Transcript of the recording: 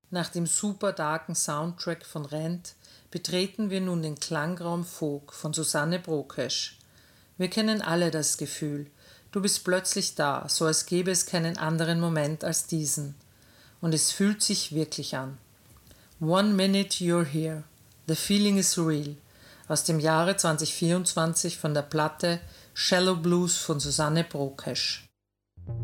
Nach dem super darken Soundtrack von Rent betreten wir nun den Klangraum Folk von Susanne Brokesch. Wir kennen alle das Gefühl. Du bist plötzlich da, so als gäbe es keinen anderen Moment als diesen. Und es fühlt sich wirklich an. One minute you're here. The feeling is real. Aus dem Jahre 2024 von der Platte Shallow Blues von Susanne Brokesch.